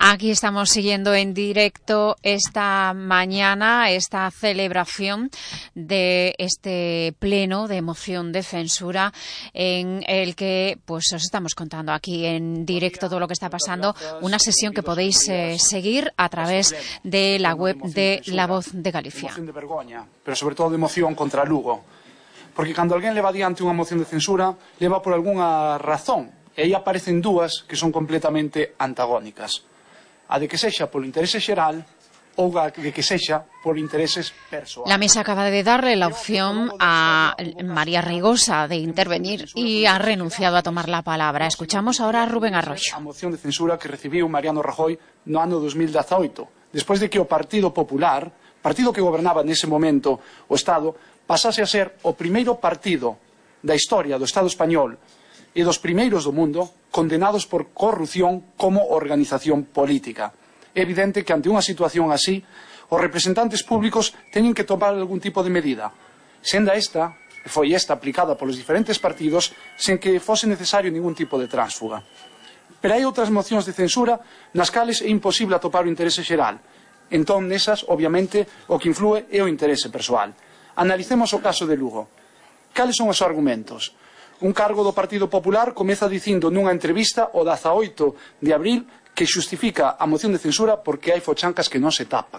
Aquí estamos siguiendo en directo esta mañana esta celebración de este pleno de moción de censura en el que pues os estamos contando aquí en directo todo lo que está pasando, una sesión que podéis seguir a través de la web de La Voz de Galicia. Moción de vergoña, pero sobre todo de moción contra Lugo. Porque cando alguén leva adiante unha moción de censura, leva por algunha razón. E aí aparecen dúas que son completamente antagónicas. A de que sexa polo interese xeral ou a de que sexa por intereses persoais. La mesa acaba de darle la opción a María Rigosa de intervenir y ha renunciado a tomar la palabra. Escuchamos ahora a Rubén Arroyo. A moción de censura que recibiu Mariano Rajoy no ano 2018, despois de que o Partido Popular, partido que gobernaba nese momento o Estado, pasase a ser o primeiro partido da historia do Estado español e dos primeiros do mundo condenados por corrupción como organización política. É evidente que ante unha situación así, os representantes públicos teñen que tomar algún tipo de medida. Senda esta, foi esta aplicada polos diferentes partidos, sen que fose necesario ningún tipo de tránsfuga. Pero hai outras mocións de censura nas cales é imposible atopar o interese xeral. Entón, nesas, obviamente, o que influe é o interese persoal. Analicemos o caso de Lugo. Cales son os argumentos? Un cargo do Partido Popular comeza dicindo nunha entrevista o 18 de abril que xustifica a moción de censura porque hai fochancas que non se tapan.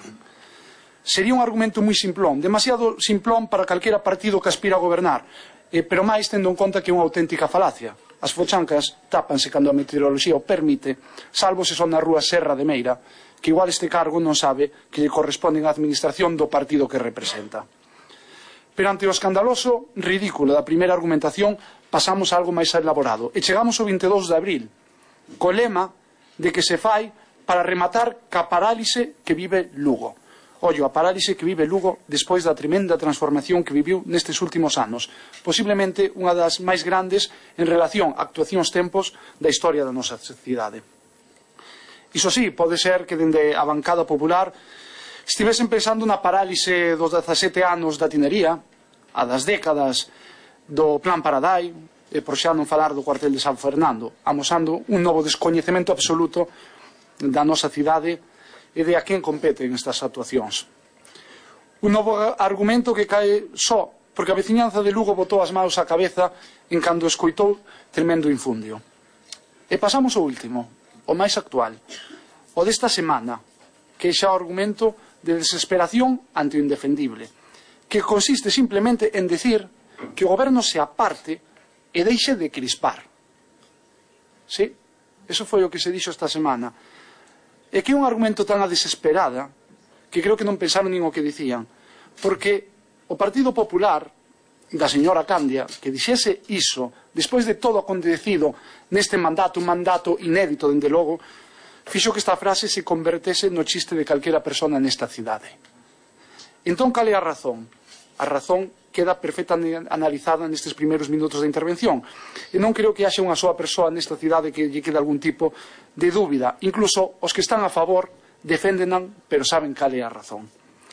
Sería un argumento moi simplón, demasiado simplón para calquera partido que aspira a gobernar, pero máis tendo en conta que é unha auténtica falacia. As fochancas tápanse cando a meteoroloxía o permite, salvo se son na rúa Serra de Meira, que igual este cargo non sabe que lle corresponde á administración do partido que representa. Pero ante o escandaloso ridículo da primeira argumentación pasamos a algo máis elaborado e chegamos ao 22 de abril co lema de que se fai para rematar ca parálise que vive Lugo. Ollo, a parálise que vive Lugo despois da tremenda transformación que viviu nestes últimos anos, posiblemente unha das máis grandes en relación a actuacións tempos da historia da nosa cidade. Iso sí, pode ser que dende a bancada popular estivesen pensando na parálise dos 17 anos da tinería, a das décadas do Plan Paradai, e por xa non falar do cuartel de San Fernando, amosando un novo descoñecemento absoluto da nosa cidade e de a quen competen estas actuacións. Un novo argumento que cae só porque a veciñanza de Lugo botou as maus á cabeza en cando escoitou tremendo infundio. E pasamos ao último, o máis actual, o desta semana, que é xa o argumento de desesperación ante o indefendible, que consiste simplemente en decir que o goberno se aparte e deixe de crispar. Sí, eso foi o que se dixo esta semana. E que é un argumento tan a desesperada que creo que non pensaron nin o que dicían, porque o Partido Popular da señora Candia, que dixese iso despois de todo acontecido neste mandato, un mandato inédito dende logo, fixo que esta frase se convertese no chiste de calquera persona nesta cidade. Entón, cal é a razón? A razón queda perfectamente analizada nestes primeiros minutos da intervención. E non creo que haxa unha soa persoa nesta cidade que lle quede algún tipo de dúbida. Incluso os que están a favor deféndenan, pero saben cal é a razón.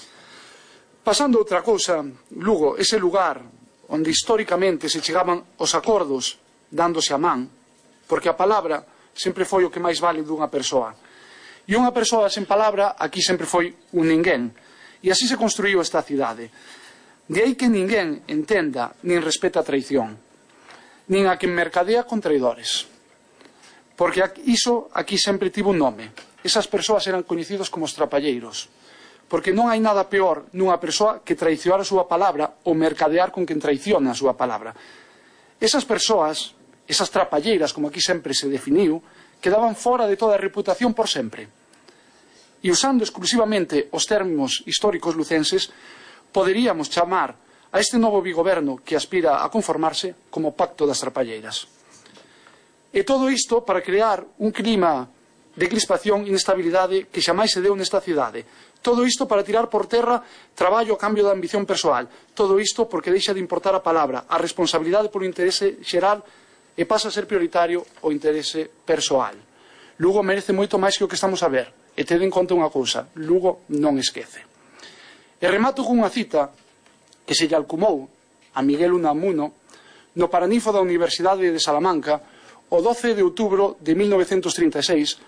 Pasando a outra cousa, Lugo, ese lugar onde históricamente se chegaban os acordos dándose a man, porque a palabra sempre foi o que máis vale dunha persoa. E unha persoa sen palabra aquí sempre foi un ninguén. E así se construíu esta cidade. De aí que ninguén entenda nin respeta a traición, nin a quen mercadea con traidores. Porque iso aquí sempre tivo un nome. Esas persoas eran coñecidos como os trapalleiros. Porque non hai nada peor nunha persoa que traicionar a súa palabra ou mercadear con quen traiciona a súa palabra. Esas persoas, esas trapalleiras, como aquí sempre se definiu, quedaban fora de toda a reputación por sempre. E usando exclusivamente os termos históricos lucenses, poderíamos chamar a este novo bigoberno que aspira a conformarse como Pacto das Trapalleiras. E todo isto para crear un clima de crispación e inestabilidade que xamais se deu nesta cidade. Todo isto para tirar por terra traballo a cambio da ambición persoal. Todo isto porque deixa de importar a palabra, a responsabilidade polo interese xeral e pasa a ser prioritario o interese persoal. Lugo merece moito máis que o que estamos a ver. E tede en conta unha cousa, Lugo non esquece. E remato con unha cita que se lle alcumou a Miguel Unamuno no Paraninfo da Universidade de Salamanca o 12 de outubro de 1936